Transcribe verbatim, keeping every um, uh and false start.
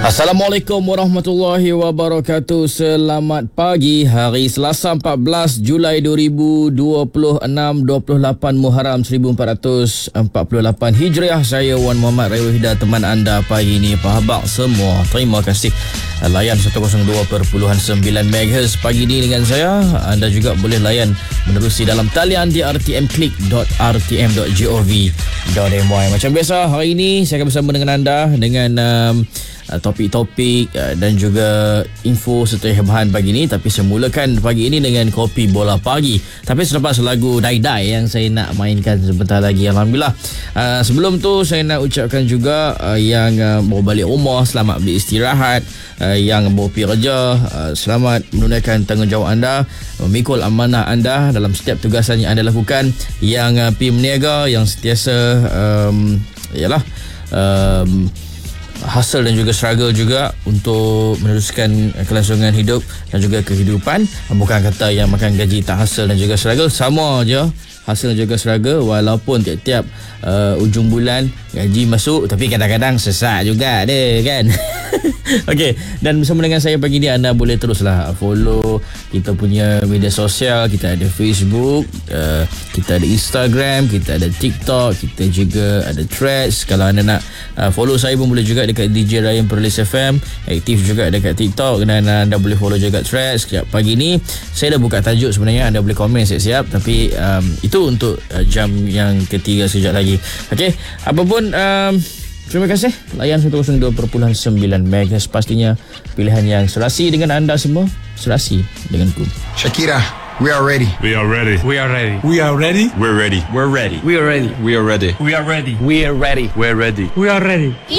Assalamualaikum warahmatullahi wabarakatuh. Selamat pagi, hari Selasa empat belas Julai dua ribu dua puluh enam, dua puluh lapan Muharram seribu empat ratus empat puluh lapan Hijriah. Saya Wan Muhammad Raiwahida, teman anda pagi ini. Apa khabar semua? Terima kasih layan seratus dua perpuluhan sembilan megahertz pagi ini dengan saya. Anda juga boleh layan menerusi dalam talian di r t m click dot r t m dot gov dot my. Macam biasa, hari ini saya akan bersama dengan anda dengan um, topik-topik uh, dan juga info serta hebohan pagi ini. Tapi saya mulakan pagi ini dengan kopi bola pagi. Tapi selepas lagu Dai-Dai yang saya nak mainkan sebentar lagi, Alhamdulillah. Uh, sebelum tu saya nak ucapkan juga uh, yang uh, baru balik rumah, selamat beristirahat. Uh, yang baru pergi kerja, uh, selamat menunaikan tanggungjawab anda, memikul amanah anda dalam setiap tugasan yang anda lakukan. Yang uh, pergi meniaga, yang sentiasa um, yalah um, hustle dan juga struggle juga untuk meneruskan kelangsungan hidup dan juga kehidupan. Bukan kata yang makan gaji tak hustle dan juga struggle, sama je hustle dan juga struggle, walaupun tiap-tiap uh, ujung bulan gaji masuk, tapi kadang-kadang sesak juga dia kan. Okey, dan bersama dengan saya pagi ni anda boleh teruslah follow kita punya media sosial. Kita ada Facebook, uh, kita ada Instagram, kita ada TikTok, kita juga ada Threads. Kalau anda nak uh, follow saya pun boleh juga dekat D J Ryan Perlis F M, aktif juga dekat TikTok, dan anda boleh follow juga Threads. Sekejap pagi ni saya dah buka tajuk sebenarnya, anda boleh komen siap-siap, tapi um, itu untuk uh, jam yang ketiga sekejap lagi. Okey, apapun um, terima kasih layan seratus dua perpuluhan sembilan megahertz. Pastinya pilihan yang serasi dengan anda semua, serasi denganku. Shakira, we are ready. We are ready. We are ready. We are ready. We're ready. We're ready. We are ready. We are ready. We are ready. We are ready. We're ready. We are ready.